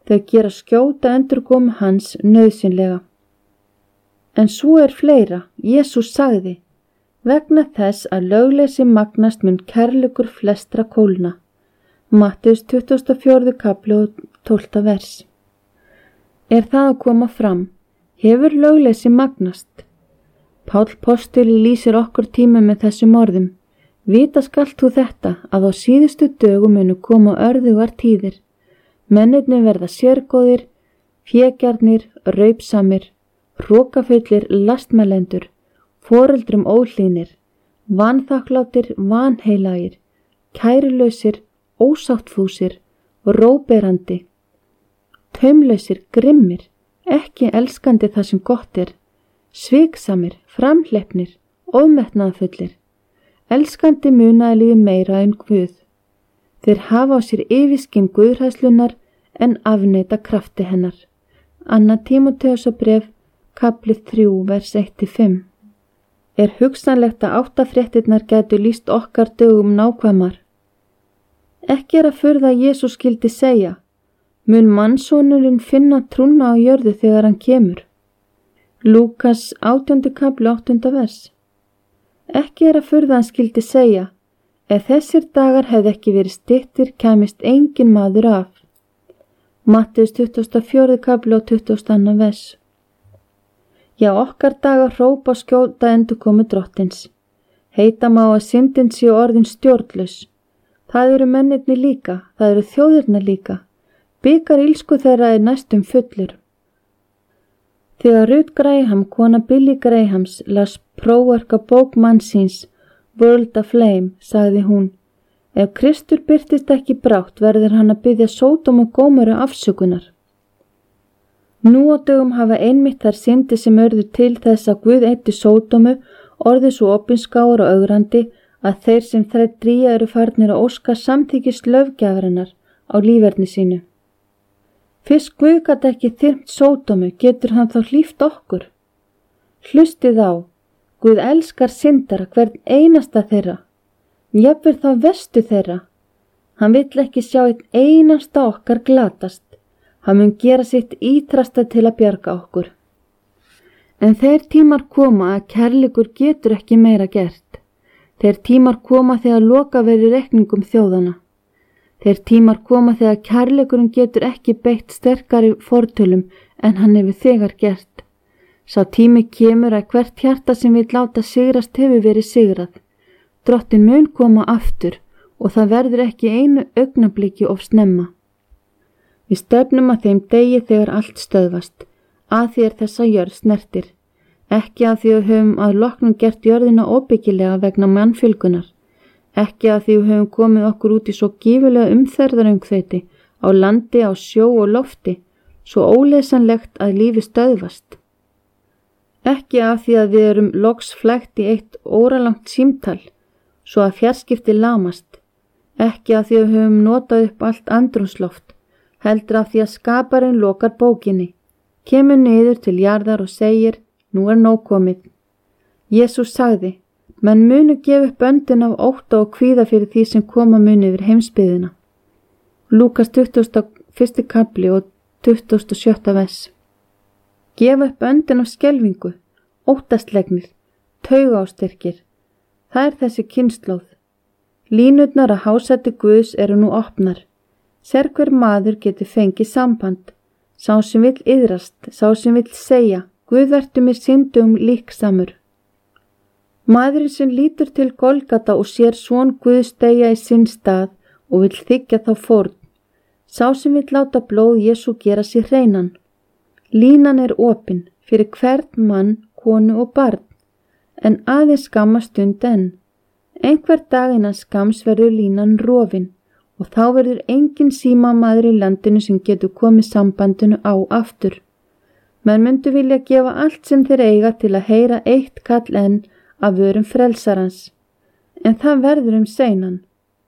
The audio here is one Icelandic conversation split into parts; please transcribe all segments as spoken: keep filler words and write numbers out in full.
þau gera skjóta endurkomu hans nauðsynlega. En svo er fleira. Jesús sagði, vegna þess að lögleysi magnast mun kærleikur flestra kólna. Mattheus tuttugasta og fjórði kapli og tólfta vers. Er það að koma fram? Hefur lögleysi magnast? Páll postuli lýsir okkur tíma með þessum orðum. Vita skalt þú þetta að á síðustu dögum munu koma örðugar tíðir. Mennirnir verða sérgóðir, fégjarnir, raupsamir, hrokafullir, lastmælendur, foreldrum óhlýðnir, vanþakklátir, vanheilagir, kærulausir, ósáttfúsir, róberandi, taumlausir, grimmir, ekki elskandi það sem gott er, sviksamir, framhleppnir, ofmetnaðarfullir, elskandi munaðarlífi meira en Guð. Þeir hafa á sér yfirskyn guðhræðslunnar en afneita krafti hennar. Anna Tímóteusarbréf, kapli þrjú, vers eitt til fimm. Er hugsanlegt að áttafréttirnar gætu lýst okkar dögum nákvæmar? Ekki er að furða að Jesús skildi segja, mun mannssonurinn finna trúna á jörðu þegar hann kemur. Lúkas átjándi kapli áttunda vers. Ekki er að furða hann skildi segja, ef þessir dagar hefði ekki verið styttir kæmist engin maður af. Mattheus tuttugasta og fjórði kapli og tuttugasta og annar vers. Já, okkar dagar hrópa skjóta endurkomu drottins. Heita má að syndin sé orðin stjórnlaus. Það eru mennirnir líka, það eru þjóðirnar líka. Bikar ílsku þeirra er næstum fullur. Þegar Ruth Graham, kona Billy Grahams, las prófarka bók mannsins, World of Flame, sagði hún, ef Kristur birtist ekki brátt verður hann að biðja Sódom og Gómoru afsökunar. Nú á dögum hafa einmitt þær syndir sem urðu til þess að Guð eyddi Sódomu orðið svo opinskáir og ögrandi að þeir sem þær dría eru farnir að óska samþykkis löfgjafarinnar á líferni sínu. Fyrst Guð gat ekki þyrmt Sódomu, getur hann þá hlíft okkur? Hlustið á, Guð elskar syndara hvern einasta þeirra, jafnvel þá verstu þeirra. Hann vill ekki sjá einn einasta okkar glatast. Hann mun gera sitt ítrasta til að bjarga okkur. En þeir tímar koma að kærleikur getur ekki meira gert. Þeir tímar koma þegar loka verður reikningum þjóðana. Þeir tímar koma þegar kærleikurinn getur ekki beitt sterkari fortölum en hann hefur þegar gert. Sá tími kemur að hvert hjarta sem vill láta sigrast hefur verið sigrað. Drottinn mun koma aftur og það verður ekki einu augnabliki of snemma. Við stefnum að þeim degi þegar allt stöðvast, að því er þessa jörð snertir. Ekki að því við höfum að loknum gert jörðina óbyggilega vegna mannfjölgunar. Ekki að því við höfum komið okkur út í svo gífurlega umferðaröngþveiti á landi, á sjó og lofti, svo óleysanlegt að lífi stöðvast. Ekki af því að við erum loks flækt í eitt óralangt símtal, svo að fjarskipti lamast. Ekki af því að við höfum notað upp allt andrúmsloft, heldur af því að skaparinn lokar bókinni, kemur niður til jarðar og segir, nú er nóg komið. Jesús sagði, menn munu gefa upp öndin af ótta og kvíða fyrir því sem koma muni yfir heimsbyggðina. Lúkas tuttugasta og fyrsti kapli og tuttugasta og sjötta vers. Gefa upp öndin af skelfingu, óttaslegnir, taugaástyrkir. Það er þessi kynslóð. Línurnar að hásæti Guðs eru nú opnar. Sérhver maður getur fengið samband. Sá sem vill iðrast, sá sem vill segja, Guð vertu mér syndugum líksamur. Maðurinn sem lítur til Golgata og sér son Guðs deyja í sinn stað og vill þiggja þá fórn. Sá sem vill láta blóð Jesú gera sér hreinan. Línan er opin fyrir hvern mann, konu og barn, en aðeins skamma stund enn. Einhver dag innan skams verður línan rofin og þá verður engin símamaður í landinu sem getur komið sambandinu á aftur. Menn myndu vilja gefa allt sem þeir eiga til að heyra eitt kall enn af vörum frelsarans, en það verður um seinan.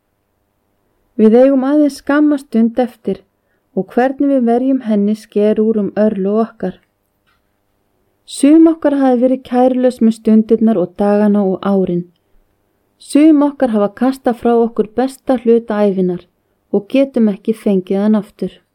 Við eigum aðeins skamma stund eftir og hvernig við verjum henni sker úr um örlög okkar. Sum okkar hafi verið kærulaus með stundirnar og dagana og árin. Sum okkar hafa kastað frá okkur besta hluta ævinar og getum ekki fengið hann aftur.